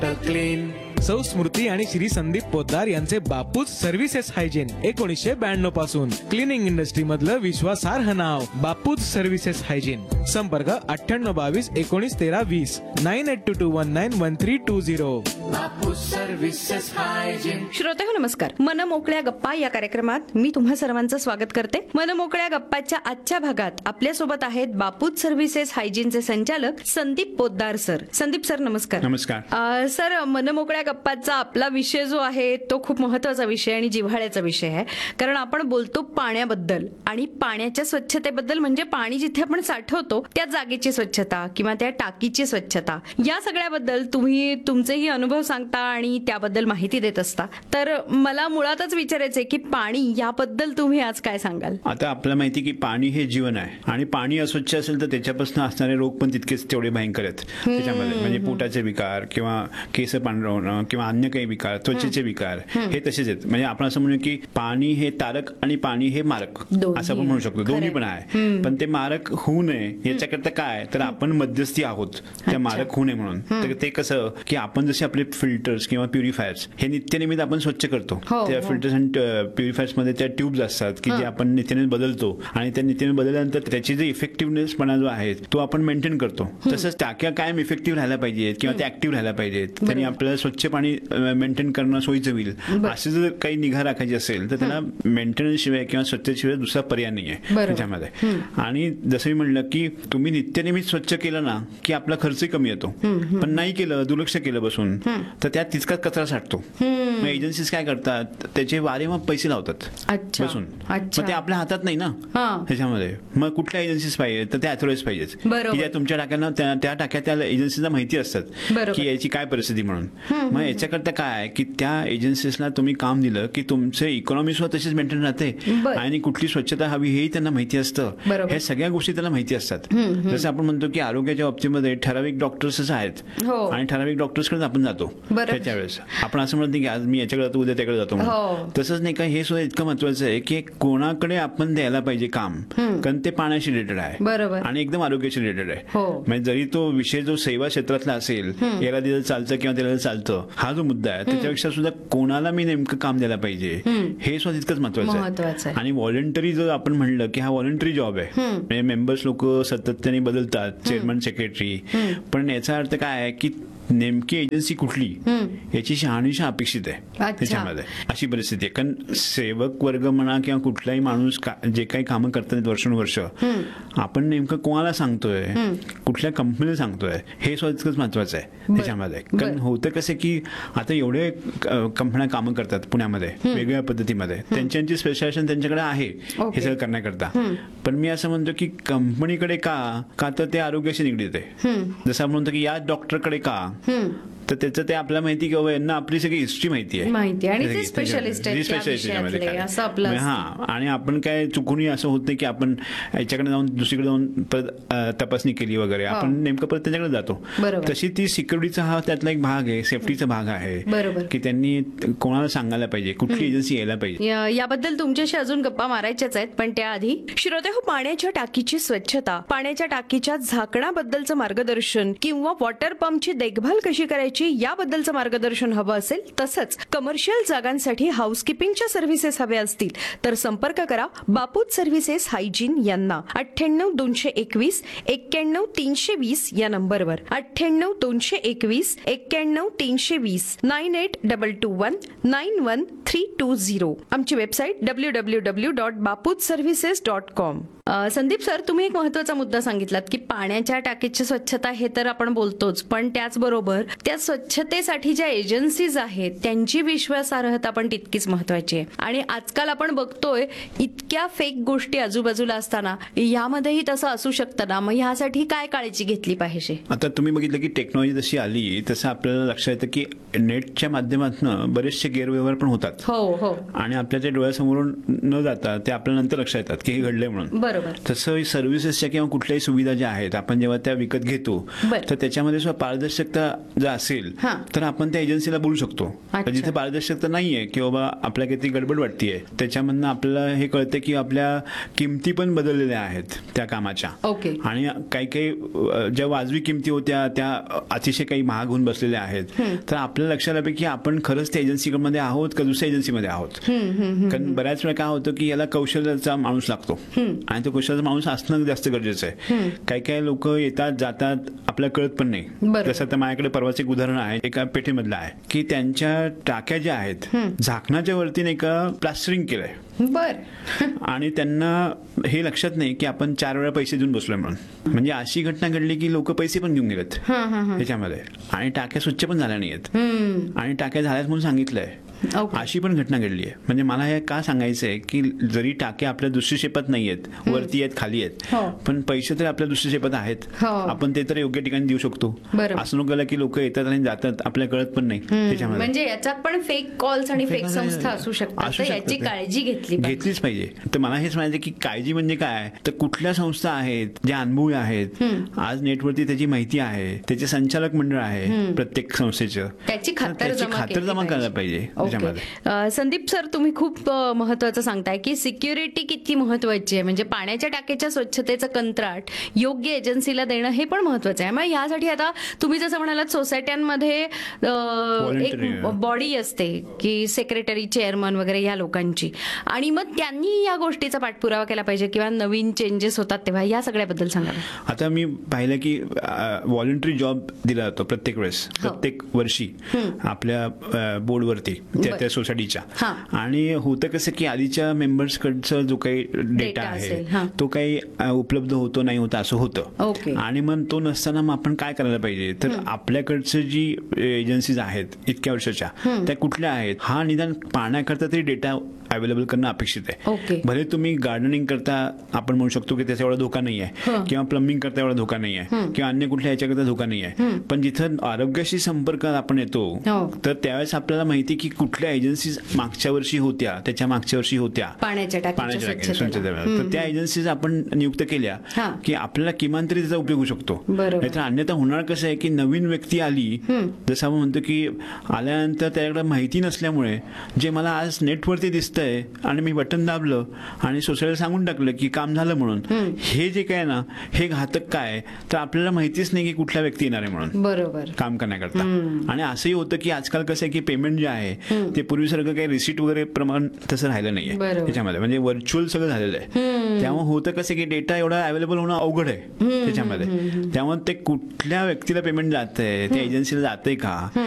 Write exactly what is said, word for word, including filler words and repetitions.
Doctor clean. सौ स्मृती आणि श्री संदीप पोद्दार यांचे बापूज सर्व्हिसेस हायजीन एकोणीसशे ब्याण्णव पासून क्लिनिंग इंडस्ट्री मधलं विश्वासार्ह नाव बापूज सर्व्हिसेस हायजीन. संपर्क अठ्ठ्याण्णव बावीस एकोणीस तेरा वीस nine eight to to one nine one three to zero. बापूज services hygiene. श्रोते हो नमस्कार. मन मोकळ्या गप्पा या कार्यक्रमात मी तुम्हा सर्वांचं स्वागत करते. मन मोकळ्या गप्पाच्या आजच्या भागात आपल्या सोबत आहेत बापूज सर्व्हिसेस हायजीनचे संचालक संदीप पोद्दार सर. संदीप सर नमस्कार. नमस्कार. सर, मन मोकळ्या गप्पाचा आपला विषय जो आहे तो खूप महत्वाचा विषय आणि जिव्हाळ्याचा विषय आहे, कारण आपण बोलतो पाण्याबद्दल आणि पाण्याच्या स्वच्छतेबद्दल. म्हणजे पाणी जिथे आपण साठवतो त्या जागेची स्वच्छता किंवा त्या टाकीची स्वच्छता, या सगळ्याबद्दल तुम्ही तुमचेही अनुभव सांगता आणि त्याबद्दल माहिती देत असता. तर मला मुळातच विचारायचंय की पाणी याबद्दल तुम्ही आज काय सांगाल? आता आपल्याला माहिती की पाणी हे जीवन आहे आणि पाणी अस्वच्छ असेल तर त्याच्यापासून असणारे रोग पण तितकेच तेवढे भयंकर आहेत त्याच्यामध्ये. म्हणजे पोटाचे विकार किंवा केस पांढरवणं किंवा अन्य काही विकार, त्वचेचे विकार हे तसेच आहेत. म्हणजे आपण असं म्हणू की पाणी हे तारक आणि पाणी हे मारक असं आपण म्हणू शकतो. दोन्ही पण आहे, पण ते मारक होऊ नये याच्याकरता काय तर आपण मध्यस्थी आहोत त्या मारक होऊ नये म्हणून. तर ते कसं की आपण जसे आपले फिल्टर्स किंवा प्युरिफायर्स हे नित्यनिमित्त आपण स्वच्छ करतो. त्या फिल्टर्स आणि प्युरिफायर्स मध्ये त्या ट्यूब्स असतात की जे आपण नित्यने बदलतो आणि त्या नित्यने बदलल्यानंतर त्याची जे इफेक्टिव्हनेसपणा जो आहे तो आपण मेंटेन करतो. तसंच टाक्या कायम इफेक्टिव्ह राहायला पाहिजेत किंवा त्या ऍक्टिव्ह राहायला पाहिजेत. त्यांनी आपल्याला स्वच्छ पाणी मेंटेन करणं सोयीचं होईल. असे जर काही निगा राखायची असेल तर त्याला मेंटेनन्स शिवाय किंवा स्वच्छतेशिवाय दुसरा पर्याय नाहीये त्याच्यामध्ये. आणि जसं मी म्हणलं की तुम्ही नित्यनेहमी स्वच्छ केलं ना की आपला खर्चही कमी येतो, पण नाही केलं, दुर्लक्ष केलं बसून तर त्यात तितकाच कचरा साठतो. मग एजन्सीज काय करतात, त्याचे वारेमाप पैसे लावतात बसून, मग ते आपल्या हातात नाही ना त्याच्यामध्ये. मग कुठल्या एजन्सीज पाहिजे तर त्या अथॉरिटीज पाहिजेत की ज्या तुमच्या टाक्यांना त्या टाक्या त्या एजन्सीजना माहिती असतात की याची काय परिस्थिती म्हणून. मग याच्याकरता काय की त्या एजन्सीजला तुम्ही काम दिलं की तुमचे इकॉनॉमी सुद्धा तशीच मेंटेन राहते आणि कुठली स्वच्छता हवी हेही त्यांना माहिती असतं. ह्या सगळ्या गोष्टी त्यांना माहिती असतात. जसं आपण म्हणतो की आरोग्याच्या बाबतीमध्ये ठराविक डॉक्टर्सच आहेत आणि ठराविक डॉक्टर्सकडे आपण जातो. त्याच्या वेळेस आपण असं म्हणत नाही की आज मी याच्याकडे जातो उद्या त्याकडे जातो म्हणून. तसंच नाही का, हे सुद्धा इतकं महत्वाचं आहे की कोणाकडे आपण द्यायला पाहिजे काम, कारण ते पाण्याशी रिलेटेड आहे आणि एकदम आरोग्याशी रिलेटेड आहे. म्हणजे जरी तो विषय जो सेवा क्षेत्रातला असेल, याला दिलं चालतं किंवा त्याला चालतं, हा जो मुद्दा आहे त्याच्यापेक्षा सुद्धा कोणाला मी नेमकं काम द्यायला पाहिजे हे सुद्धा तितकंच महत्वाचं आहे. आणि व्हॉलंटरी जर आपण म्हणलं की हा व्हॉलंटरी जॉब आहे, म्हणजे मेंबर्स लोक सातत्याने बदलतात, चेअरमन सेक्रेटरी, पण याचा अर्थ काय आहे की नेमकी एजन्सी कुठली याची शहानिशा अपेक्षित आहे त्याच्यामध्ये. अशी परिस्थिती आहे, कारण सेवक वर्ग म्हणा किंवा कुठलाही माणूस जे काही कामं करतात वर्षानुवर्ष, आपण नेमकं कोणाला सांगतोय, कुठल्या कंपनीला सांगतोय हे सुद्धा इतकंच महत्वाचं आहे त्याच्यामध्ये. कारण होतं कसं की आता एवढे कंपन्या कामं करतात पुण्यामध्ये वेगवेगळ्या पद्धतीमध्ये, त्यांची स्पेशलायझेशन त्यांच्याकडे आहे हे सगळं करण्याकरता. पण मी असं म्हणतो की कंपनीकडे का का तर ते आरोग्याशी निगडीत आहे. जसं आपण म्हणतो की या डॉक्टरकडे का, तर त्याचं ते आपल्याला माहिती की बाबा यांना आपली सगळी हिस्ट्री माहिती आहे आणि स्पेशलिस्ट हा. आणि आपण काय चुकूनही असं होत नाही की आपण याच्याकडे जाऊन दुसरीकडे जाऊन परत तपासणी केली वगैरे, आपण नेमकं परत त्याच्याकडे जातो. तशी ती सिक्युरिटीचा हा त्यातला एक भाग आहे, सेफ्टीचा भाग आहे की त्यांनी कोणाला सांगायला पाहिजे, कुठली एजन्सी यायला पाहिजे. याबद्दल तुमच्याशी अजून गप्पा मारायच्याच आहेत, पण त्याआधी श्रोते हो, पाण्याच्या टाकीची स्वच्छता, पाण्याच्या टाकीच्या झाकणाबद्दलचं मार्गदर्शन किंवा वॉटर पंपची देखभाल कशी करायची याबद्दलचं मार्गदर्शन हवं असेल, तसंच कमर्शियल जागांसाठी हाऊसकीपिंगच्या सर्व्हिसेस हव्या असतील तर संपर्क करा बापूज सर्व्हिसेस हायजीन यांना. अठ्ठ्याण्णव दोनशे एकवीस एक्क्याण्णव तीनशे वीस या नंबरवर, अठ्ठ्याण्णव दोनशे एकवीस एक्क्याण्णव तीनशे वीस nine eight double two one nine one three to zero. आमची website W W W dot बापूज services dot com. Sandeep sir, तुम्ही एक महत्वाचा मुद्दा सांगितलात की पाण्याच्या टाकीची स्वच्छता हे तर आपण बोलतोच, पण त्याचबरोबर त्या स्वच्छतेसाठी ज्या एजन्सीज आहेत त्यांची विश्वासार्हता पण तितकीच महत्वाची आहे. आणि आजकाल आपण बघतोय इतक्या फेक गोष्टी आजूबाजूला असताना यामध्येही तसं असू शकतं ना, मग ह्यासाठी काय काळजी घेतली पाहिजे? आता तुम्ही बघितलं की टेक्नॉलॉजी जशी आली तसं आपल्याला लक्षात येतं की नेटच्या माध्यमातून बरेचसे गैरव्यवहार पण होतात. हो हो. आणि आपल्या त्या डोळ्यासमोरून न जाता ते आपल्या नंतर लक्षात येतात की हे घडलंय म्हणून. बरोबर. तसं सर्व्हिसेसच्या किंवा कुठल्याही सुविधा ज्या आहेत आपण जेव्हा त्या विकत घेतो बरं. तर त्याच्यामध्ये सुद्धा पारदर्शकता जर असेल हां. तर आपण त्या एजन्सीला बोलू शकतो. अच्छा. पण जिथे पारदर्शकता नाहीये की बाबा आपल्या काहीतरी गडबड वाटतेय त्याच्यामधनं आपल्याला हे कळतं की आपल्या किमती पण बदललेल्या आहेत त्या कामाच्या. ओके. आणि काही काही अ, ज्या वाजवी किमती होत्या त्या अतिशय काही महाग होऊन बसलेल्या आहेत. तर आपल्याला लक्षात आलं की आपण खरंच त्या एजन्सीमध्ये आहोत का दुसऱ्या एजन्सीमध्ये आहोत. कारण बऱ्याच वेळा काय होतं की याला कौशल्याचा माणूस लागतो आणि तो कौशल्याचा माणूस असणं जास्त गरजेचं आहे. काही काही लोक येतात जातात आपल्याला कळत पण नाही. बरोबर. जसं आता माझ्याकडे परवाच एक उदाहरण आहे एका पेठेमधलं आहे की त्यांच्या टाक्या ज्या आहेत झाकणाच्या वरती नाही का प्लास्टरिंग केलंय बर. आणि त्यांना हे लक्षात नाही की आपण चार वेळा पैसे देऊन बसलोय म्हणून. म्हणजे अशी घटना घडली की लोक पैसे पण घेऊन गेलेत त्याच्यामध्ये आणि टाक्या स्वच्छ पण झाल्या नाहीयेत आणि टाक्या झाल्यात म्हणून सांगितलंय. ओके. अशी पण घटना घडली आहे. म्हणजे मला हे का सांगायचं आहे की जरी टाक्या आपल्या दृष्टिक्षेपात नाहीयेत वरती आहेत खाली आहेत हो. पण पैसे तर आपल्या दृष्टिक्षेपात आहेत. हो. आपण ते तर योग्य ठिकाणी देऊ शकतो. बरोबर. असं नको की लोक येतात आणि जातात आपल्याला कळत पण नाही त्याच्यामध्ये. म्हणजे याच्यात पण फेक कॉल्स आणि फेक Fake संस्था असू शकतात असू तर याची शकतात. काळजी घेतली पाहिजे. घेतलीच पाहिजे. तर मला हेच म्हणायचं की काळजी म्हणजे काय तर कुठल्या संस्था आहेत ज्या अनुभवी आहेत आज नेटवरती त्याची माहिती आहे त्याचे संचालक मंडळ आहे प्रत्येक संस्थेचं त्याची तर खातर त्याची जमा खातर केली जमा करायला पाहिजे. पाहिजे ओके. त्याच्यामध्ये. अ, संदीप सर तुम्ही खूप अ, महत्वाचं सांगताय की सिक्युरिटी किती महत्वाची आहे. म्हणजे पाण्याच्या टाकीच्या स्वच्छतेचं कंत्राट योग्य एजन्सीला देणं हे पण महत्वाचं आहे. मग यासाठी आता तुम्ही जसं म्हणालात सोसायट्यांमध्ये अ, एक Voluntary. बॉडी असते की सेक्रेटरी चेअरमन वगैरे या लोकांची आणि मग त्यांनी या गोष्टीचा पाठपुरावा केला पाहिजे किंवा नवीन चेंजेस होतात तेव्हा या सगळ्याबद्दल सांगा. आता मी पाहिलं की व्हॉलंटरी जॉब दिला जातो प्रत्येक वेळेस प्रत्येक वर्षी आपल्या बोर्डवरती त्या त्या सोसायटीच्या. हां. आणि होतं कसं की आधीच्या मेंबर्सकडचा जो काही डेटा असेल, हां. आहे तो काही अ, उपलब्ध होतो नाही होता असं होतं. ओके. आणि मग तो नसताना मग आपण काय करायला पाहिजे तर आपल्याकडचं जी एजन्सीज आहेत इतक्या वर्षाच्या त्या कुठल्या आहेत हा निदान पाहण्याकरता तरी डेटा अवेलेबल करणं अपेक्षित आहे. ओके. भले तुम्ही गार्डनिंग करता आपण म्हणू शकतो की त्याचा एवढा धोका नाही आहे किंवा प्लंबिंग करता एवढा धोका नाही आहे किंवा अन्य कुठल्या याच्याकरता धोका नाही आहे. पण जिथं आरोग्याशी संपर्कात आपण येतो हो. तर त्यावेळेस आपल्याला माहिती की कुठल्या एजन्सीज मागच्या वर्षी होत्या त्याच्या मागच्या वर्षी होत्या पाण्याच्या टाकीच्या पाण्याच्या टाकीच्या स्वच्छतेला. स्वच्छतेला. तर त्या एजन्सीज आपण नियुक्त केल्या हां. की आपल्याला किमान तरी त्याचा उपयोग होऊ शकतो. बरोबर. नाहीतर अन्यथा होणार कसं आहे की नवीन व्यक्ती आली जसं आपण म्हणतो की आल्यानंतर त्याच्याकडे माहिती नसल्यामुळे जे मला आज नेटवरती दिसतंय आणि मी बटन दाबलं आणि सोसायटीला सांगून टाकलं की काम झालं म्हणून हे जे काय ना हे घातक काय तर आपल्याला माहितीच नाही की कुठल्या व्यक्ती येणार आहे म्हणून बरोबर. काम करण्याकरता. आणि असंही होतं की आजकाल कसं आहे की पेमेंट जे आहे ते पूर्वीसारखं काही रिसिट वगैरे प्रमाण तसं राहिलं नाहीये बरोबर. त्याच्यामध्ये. म्हणजे व्हर्च्युअल सगळं झालेलं आहे. त्यामुळे होतं कसं की डेटा एवढा अवेलेबल होणं अवघड आहे त्याच्यामध्ये. त्यामुळे ते कुठल्या व्यक्तीला पेमेंट जात आहे त्या एजन्सीला जातंय का